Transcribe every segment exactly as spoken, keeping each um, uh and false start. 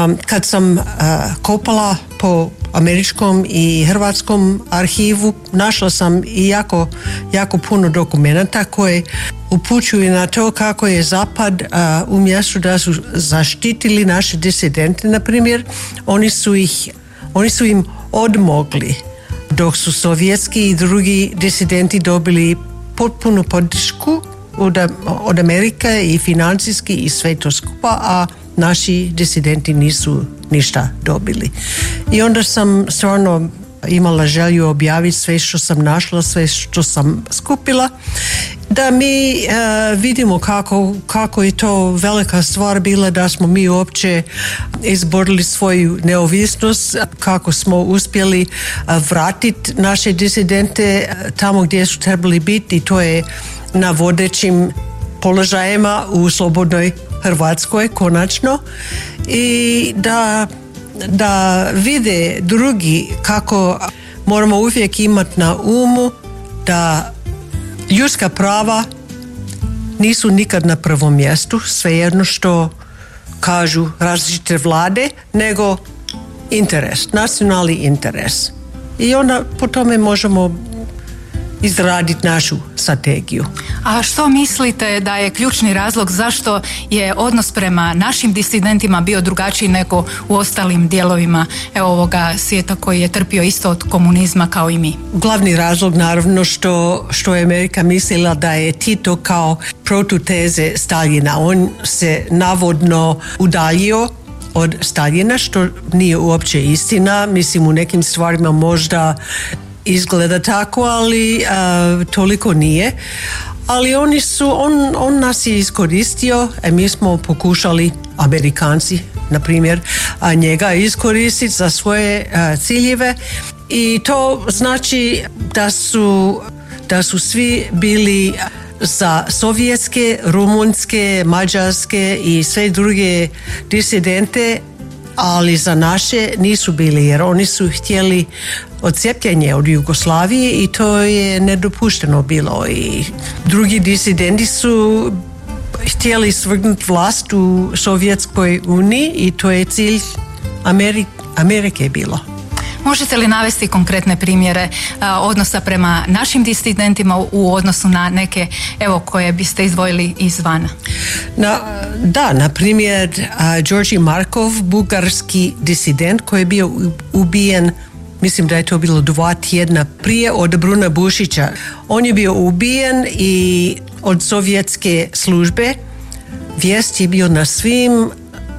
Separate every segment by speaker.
Speaker 1: Um, kad sam uh, kopala po američkom i hrvatskom arhivu, našla sam i jako, jako puno dokumenata koje upućuju na to kako je Zapad uh, umjesto da su zaštitili naše disidente, na primjer, oni su ih, oni su im odmogli, dok su sovjetski i drugi disidenti dobili potpunu podršku od, od Amerike i financijski i sve to skupa, a naši disidenti nisu ništa dobili. I onda sam stvarno imala želju objaviti sve što sam našla, sve što sam skupila, da mi uh, vidimo kako, kako je to velika stvar bila da smo mi uopće izborili svoju neovisnost, kako smo uspjeli uh, vratiti naše disidente tamo gdje su trebali biti, to je na vodećim položajima u slobodnoj Hrvatskoj konačno, i da, da vide drugi kako moramo uvijek imati na umu da ljudska prava nisu nikad na prvom mjestu, svejedno što kažu različite vlade, nego interes, nacionalni interes. I onda po tome možemo izraditi našu strategiju.
Speaker 2: A što mislite da je ključni razlog zašto je odnos prema našim disidentima bio drugačiji nego u ostalim dijelovima evo, ovoga svijeta koji je trpio isto od komunizma kao i mi?
Speaker 1: Glavni razlog naravno što, što je Amerika mislila da je Tito kao protuteze Staljina. On se navodno udaljio od Staljina, što nije uopće istina. Mislim, u nekim stvarima možda izgleda tako, ali uh, toliko nije. Ali oni su, on, on nas je iskoristio, a mi smo pokušali, Amerikanci, na primjer, a njega iskoristiti za svoje uh, ciljeve, i to znači da su, da su svi bili za sovjetske, rumunjske, mađarske i sve druge disidente, ali za naše nisu bili, jer oni su htjeli odcijepljenje od Jugoslavije i to je nedopušteno bilo. I drugi disidenti su htjeli svrgnuti vlast u Sovjetskoj uniji i to je cilj Ameri- Amerike bilo.
Speaker 2: Možete li navesti konkretne primjere a, odnosa prema našim disidentima u odnosu na neke, evo, koje biste izdvojili izvana?
Speaker 1: Na, da, na primjer Đorđe Markov, bugarski disident koji je bio ubijen, mislim da je to bilo dva tjedna prije od Bruna Bušića. On je bio ubijen i od sovjetske službe. Vijest je bio na svim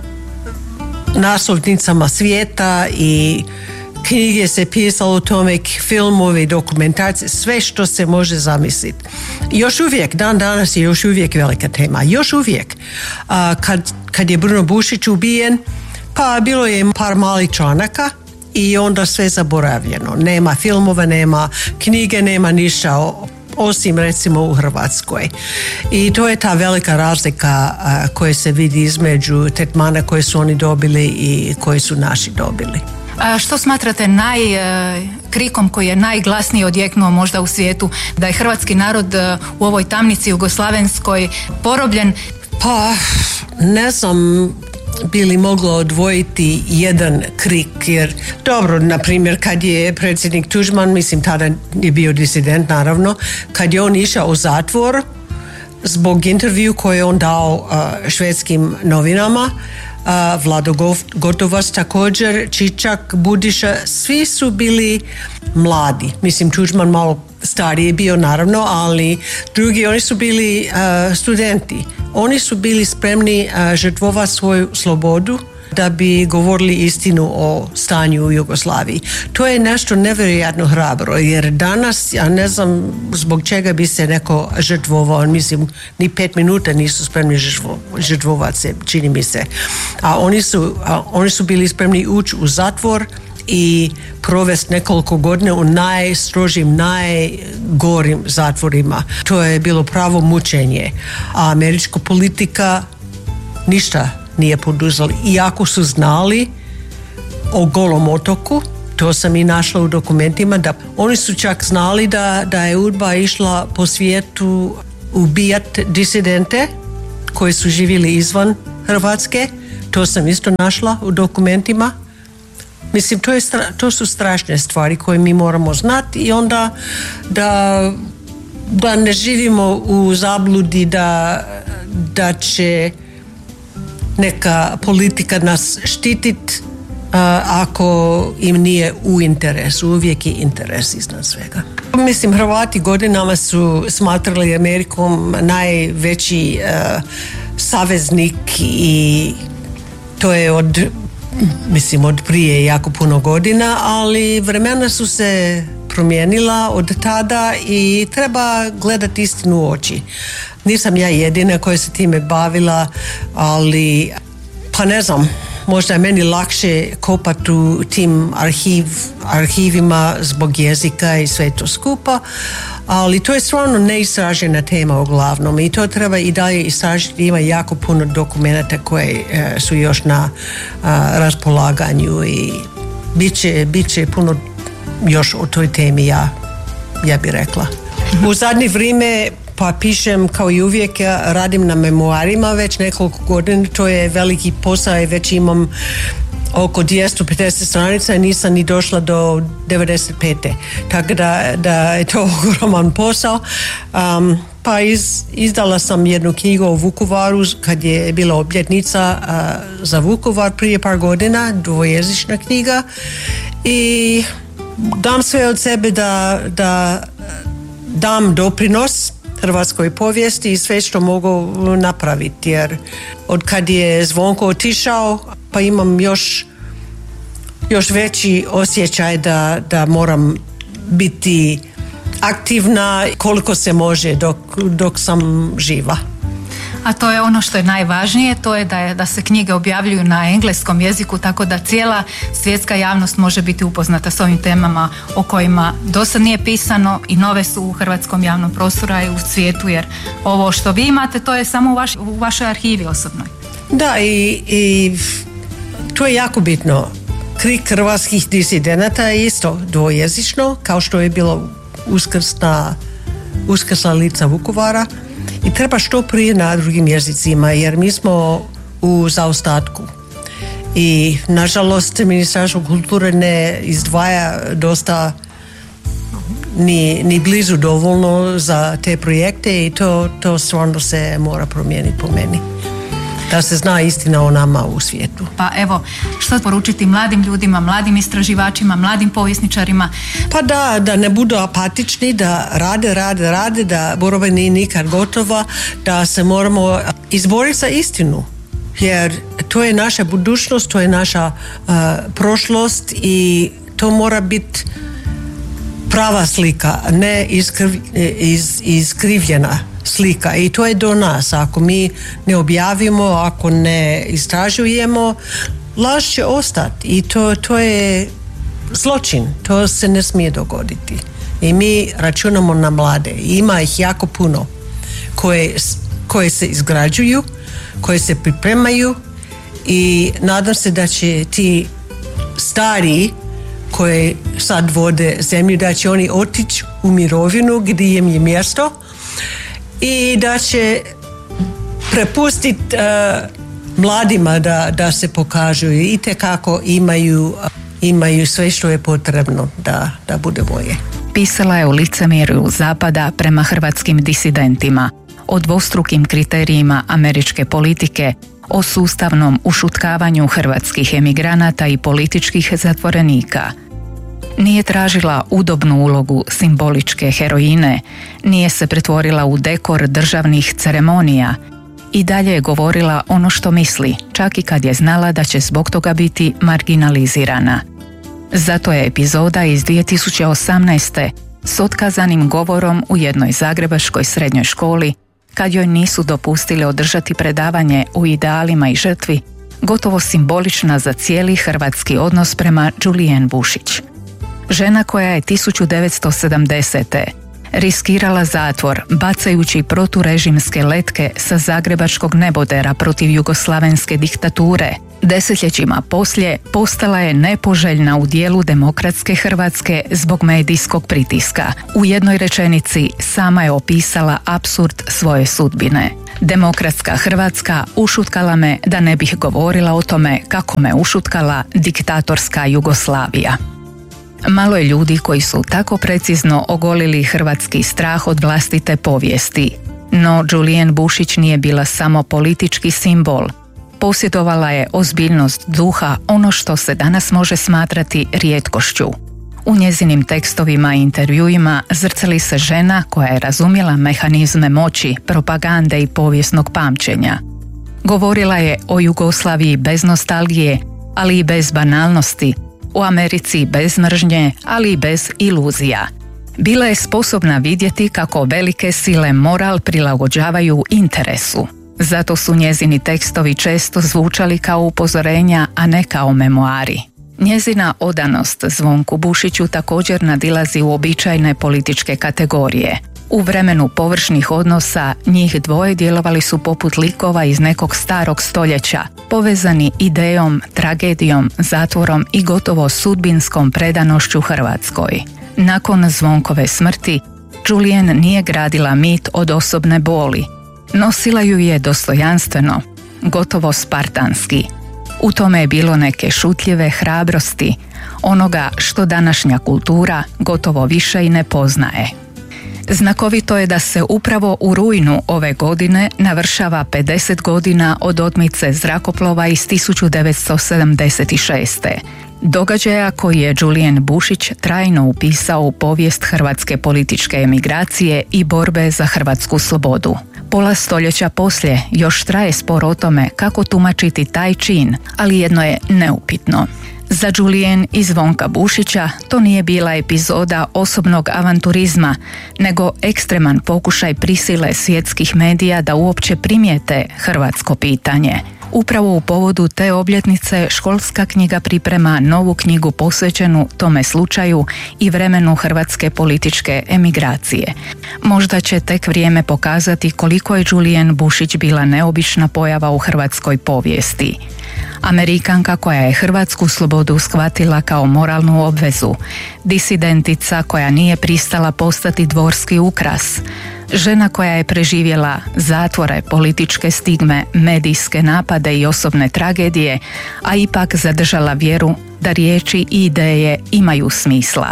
Speaker 1: naslovnicama svijeta i knjige se pisalo o tome, filmove, dokumentacije, sve što se može zamisliti. Još uvijek, dan danas je još uvijek velika tema. Još uvijek. A, kad, kad je Bruno Bušić ubijen, pa bilo je par malih članaka i onda sve zaboravljeno. Nema filmova, nema knjige, nema ništa, osim recimo u Hrvatskoj. I to je ta velika razlika a, koja se vidi između tretmana koje su oni dobili i koje su naši dobili.
Speaker 2: A što smatrate naj, krikom koji je najglasnije odjeknuo možda u svijetu, da je hrvatski narod u ovoj tamnici jugoslavenskoj porobljen?
Speaker 1: Pa, ne znam bi li moglo odvojiti jedan krik, jer dobro, na primjer, kad je predsjednik Tuđman, mislim tada je bio disident naravno, kad je on išao u zatvor zbog intervju koji je on dao uh, švedskim novinama, Uh, Vlado Gotovac također, Čičak, Budiša, svi su bili mladi. Mislim, Tuđman malo stariji bio naravno, ali drugi, oni su bili uh, studenti. Oni su bili spremni uh, žrtvovati svoju slobodu da bi govorili istinu o stanju u Jugoslaviji. To je nešto nevjerojatno hrabro, jer danas, ja ne znam zbog čega bi se neko žrtvovao, mislim, ni pet minuta nisu spremni žrtvovati se, čini mi se. A oni su, a oni su bili spremni ući u zatvor i provesti nekoliko godina u najstrožim, najgorim zatvorima. To je bilo pravo mučenje. A američka politika ništa nije poduzeli. Iako su znali o Golom otoku, to sam i našla u dokumentima, da oni su čak znali da, da je UDBA išla po svijetu ubijati disidente koji su živjeli izvan Hrvatske. To to sam isto našla u dokumentima. Mislim, to, je, to su strašne stvari koje mi moramo znati i onda da, da ne živimo u zabludi da, da će neka politika nas štititi ako im nije u interesu. Uvijek je interes iznad svega. Mislim, Hrvati godinama su smatrali Amerikom najveći uh, saveznik i to je od mislim od prije jako puno godina, ali vremena su se promijenila od tada i treba gledati istinu u oči. Nisam ja jedina koja se time bavila, ali pa ne znam, možda je meni lakše kopati u tim arhiv, arhivima zbog jezika i sve to skupa, ali to je stvarno neistražena tema uglavnom i to treba i dalje istražiti. Ima jako puno dokumenata koje e, su još na a, raspolaganju i bit će, bit će puno još o toj temi, ja, ja bih rekla. U zadnje vrijeme pa pišem kao i uvijek, ja radim na memoarima već nekoliko godina, to je veliki posao i već imam oko dvjesto pedeset stranica i nisam ni došla do devedeset pete Tako da, da je to ogroman posao. Um, pa iz, izdala sam jednu knjigu o Vukovaru kad je bila obljetnica uh, za Vukovar prije par godina, dvojezična knjiga i dam sve od sebe da, da dam doprinos hrvatskoj povijesti i sve što mogu napraviti, jer od kad je Zvonko otišao pa imam još još veći osjećaj da, da moram biti aktivna koliko se može dok, dok sam živa.
Speaker 2: A to je ono što je najvažnije, to je da, je da se knjige objavljuju na engleskom jeziku, tako da cijela svjetska javnost može biti upoznata s ovim temama o kojima do sad nije pisano i nove su u hrvatskom javnom prostoru i u svijetu, jer ovo što vi imate to je samo u, vaš, u vašoj arhivi osobnoj.
Speaker 1: Da, i, i to je jako bitno. Krik hrvatskih disidenata je isto dvojezično, kao što je bilo uskrsna, uskrsna lica Vukovara. I treba što prije na drugim jezicima, jer mi smo u zaostatku. I nažalost Ministarstvo kulture ne izdvaja dosta ni, ni blizu dovoljno za te projekte i to, to stvarno se mora promijeniti po meni. Da se zna istina o nama u svijetu.
Speaker 2: Pa evo, što poručiti mladim ljudima, mladim istraživačima, mladim povjesničarima?
Speaker 1: Pa da, da ne budu apatični, da rade, rade, rade, da borba nije nikad gotova, da se moramo izboriti za istinu. Jer to je naša budućnost, to je naša uh, prošlost i to mora biti prava slika, ne iskriv, iz, iskrivljena slika i to je do nas. Ako mi ne objavimo, ako ne istražujemo, laž će ostati i to, to je zločin, to se ne smije dogoditi i mi računamo na mlade. Ima ih jako puno koje, koje se izgrađuju, koje se pripremaju i nadam se da će ti stari koji sad vode zemlju, da će oni otići u mirovinu gdje im je mjesto i da će prepustiti uh, mladima da, da se pokažu i itekako imaju, imaju sve što je potrebno da, da bude bolje.
Speaker 2: Pisala je o licemjerju Zapada prema hrvatskim disidentima, o dvostrukim kriterijima američke politike, o sustavnom ušutkavanju hrvatskih emigranata i političkih zatvorenika. Nije tražila udobnu ulogu simboličke heroine, nije se pretvorila u dekor državnih ceremonija i dalje je govorila ono što misli, čak i kad je znala da će zbog toga biti marginalizirana. Zato je epizoda iz dvije tisuće osamnaeste s otkazanim govorom u jednoj zagrebačkoj srednjoj školi, kad joj nisu dopustili održati predavanje o idealima i žrtvi, gotovo simbolična za cijeli hrvatski odnos prema Julijen Bušić. Žena koja je tisuću devetsto sedamdesete riskirala zatvor bacajući proturežimske letke sa zagrebačkog nebodera protiv jugoslavenske diktature Desetljećima poslije postala je nepoželjna u dijelu demokratske Hrvatske zbog medijskog pritiska. U jednoj rečenici sama je opisala apsurd svoje sudbine. Demokratska Hrvatska ušutkala me da ne bih govorila o tome kako me ušutkala diktatorska Jugoslavija. Malo je ljudi koji su tako precizno ogolili hrvatski strah od vlastite povijesti. No Julijen Bušić nije bila samo politički simbol. Posjedovala je ozbiljnost duha, ono što se danas može smatrati rijetkošću. U njezinim tekstovima i intervjuima zrcali se žena koja je razumjela mehanizme moći, propagande i povijesnog pamćenja. Govorila je o Jugoslaviji bez nostalgije, ali i bez banalnosti, o Americi bez mržnje, ali i bez iluzija. Bila je sposobna vidjeti kako velike sile moral prilagođavaju interesu. Zato su njezini tekstovi često zvučali kao upozorenja, a ne kao memoari. Njezina odanost Zvonku Bušiću također nadilazi uobičajene političke kategorije. U vremenu površnih odnosa njih dvoje djelovali su poput likova iz nekog starog stoljeća, povezani idejom, tragedijom, zatvorom i gotovo sudbinskom predanošću Hrvatskoj. Nakon Zvonkove smrti, Julijen nije gradila mit od osobne boli. Nosila ju je dostojanstveno, gotovo spartanski. U tome je bilo neke šutljive hrabrosti, onoga što današnja kultura gotovo više i ne poznaje. Znakovito je da se upravo u rujnu ove godine navršava pedeset godina od otmice zrakoplova iz tisuću devetsto sedamdeset šeste. Događaja koji je Julijen Bušić trajno upisao u povijest hrvatske političke emigracije i borbe za hrvatsku slobodu. Pola stoljeća poslije još traje spor o tome kako tumačiti taj čin, ali jedno je neupitno. Za Julijen i Zvonka Bušića to nije bila epizoda osobnog avanturizma, nego ekstreman pokušaj prisile svjetskih medija da uopće primijete hrvatsko pitanje. Upravo u povodu te obljetnice školska knjiga priprema novu knjigu posvećenu tome slučaju i vremenu hrvatske političke emigracije. Možda će tek vrijeme pokazati koliko je Julijen Bušić bila neobična pojava u hrvatskoj povijesti. Amerikanka koja je hrvatsku slobodu shvatila kao moralnu obvezu, disidentica koja nije pristala postati dvorski ukras, žena koja je preživjela zatvore, političke stigme, medijske napade i osobne tragedije, a ipak zadržala vjeru da riječi i ideje imaju smisla.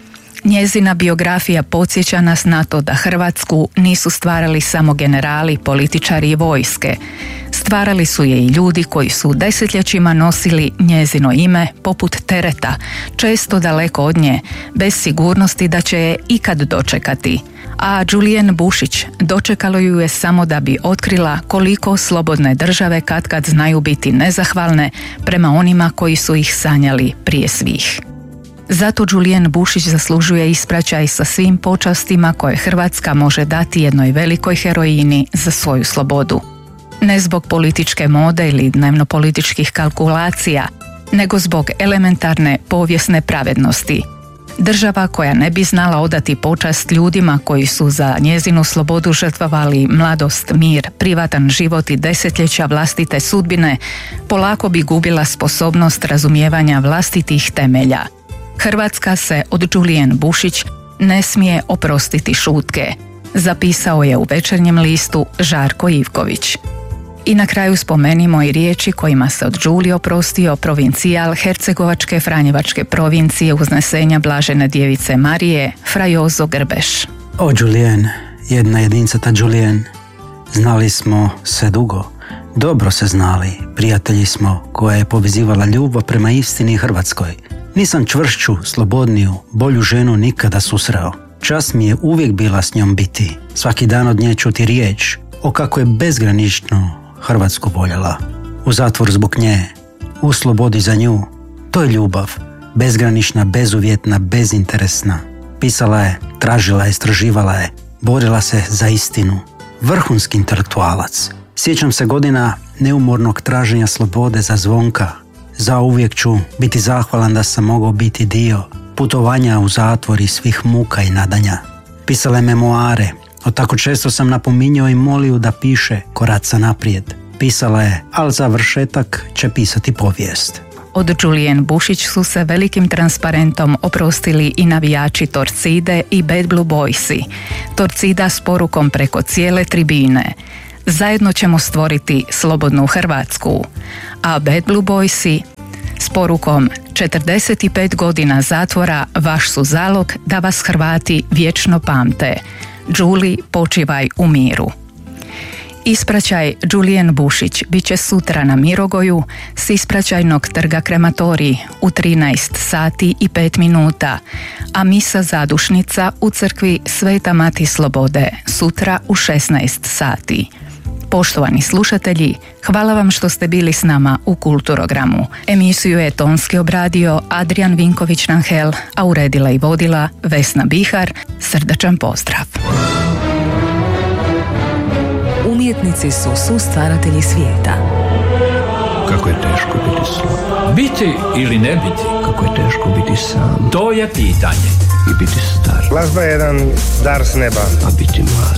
Speaker 2: Njezina biografija podsjeća nas na to da Hrvatsku nisu stvarali samo generali, političari i vojske. Stvarali su je i ljudi koji su desetljećima nosili njezino ime poput tereta, često daleko od nje, bez sigurnosti da će je ikad dočekati. A Julijen Bušić dočekalo ju je samo da bi otkrila koliko slobodne države katkad znaju biti nezahvalne prema onima koji su ih sanjali prije svih. Zato Julijen Bušić zaslužuje ispraćaj sa svim počastima koje Hrvatska može dati jednoj velikoj heroini za svoju slobodu. Ne zbog političke mode ili dnevno-političkih kalkulacija, nego zbog elementarne povijesne pravednosti. Država koja ne bi znala odati počast ljudima koji su za njezinu slobodu žrtvovali mladost, mir, privatan život i desetljeća vlastite sudbine, polako bi gubila sposobnost razumijevanja vlastitih temelja. Hrvatska se od Julijen Bušić ne smije oprostiti šutke, zapisao je u Večernjem listu Žarko Ivković. I na kraju spomenimo i riječi kojima se od Đuli oprostio provincijal Hercegovačke Franjevačke provincije Uznesenja Blažene Djevice Marije, fra Jozo Grbeš.
Speaker 3: O Julijen, jedna jedinica ta Julijen, znali smo se dugo, dobro se znali, prijatelji smo koja je povezivala ljubav prema istini Hrvatskoj. Nisam čvršću, slobodniju, bolju ženu nikada susreo. Čast mi je uvijek bila s njom biti, svaki dan od nje čuti riječ o kako je bezgranično Hrvatsku voljela. U zatvor zbog nje, u slobodi za nju. To je ljubav, bezgranična, bezuvjetna, bezinteresna. Pisala je, tražila je, istraživala je, borila se za istinu. Vrhunski intelektualac. Sjećam se godina neumornog traženja slobode za Zvonka. Zauvijek ću biti zahvalan da sam mogao biti dio putovanja u zatvor i svih muka i nadanja. Pisala je memoare, o tako često sam napominjao i molio da piše koraca naprijed. Pisala je, ali završetak će pisati povijest.
Speaker 2: Od Julienne Bušić su se velikim transparentom oprostili i navijači Torcide i Bad Blue Boysi. Torcida s porukom preko cijele tribine: zajedno ćemo stvoriti slobodnu Hrvatsku. A Bad Blue Boysi s porukom: četrdeset pet godina zatvora vaš su zalog da vas Hrvati vječno pamte. Đuli, počivaj u miru. Ispraćaj Julienne Bušić bit će sutra na Mirogoju s ispraćajnog trga Krematorij u trinaest sati i pet minuta, a misa zadušnica u crkvi Sveta Mati Slobode sutra u šesnaest sati. Poštovani slušatelji, hvala vam što ste bili s nama u Kulturogramu. Emisiju je tonski obradio Adrian Vinković-Nanhel, a uredila i vodila Vesna Bihar. Srdačan pozdrav.
Speaker 4: Umjetnici su sustvaratelji svijeta.
Speaker 5: Kako je teško biti slab.
Speaker 6: Biti ili ne biti.
Speaker 5: Kako je teško biti sam.
Speaker 6: To je pitanje.
Speaker 5: I biti star.
Speaker 7: Glazba je jedan dar s neba.
Speaker 5: A biti mlad.